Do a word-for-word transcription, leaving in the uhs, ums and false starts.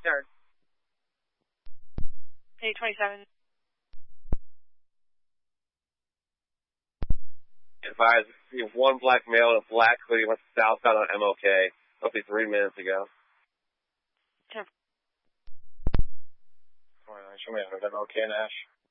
Yard. eight twenty-seven. Advise, you have one black male in a black hoodie went southbound on M O K, roughly three minutes ago. ten. Show me on M O K, Nash.